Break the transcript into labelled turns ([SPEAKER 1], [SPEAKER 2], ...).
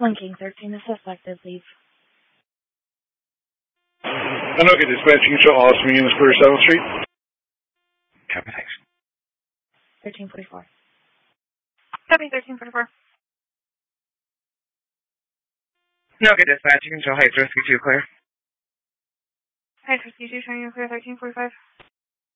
[SPEAKER 1] Linking 13 is suspected. Leave.
[SPEAKER 2] Okay, dispatch, you can show Austin Units Clear 7th Street.
[SPEAKER 3] Copy, thanks.
[SPEAKER 1] 1344.
[SPEAKER 4] Copy, 1344.
[SPEAKER 3] Okay, dispatch, you can show Heights Rescue 2 clear.
[SPEAKER 4] Heights Rescue 2 showing you clear 1345.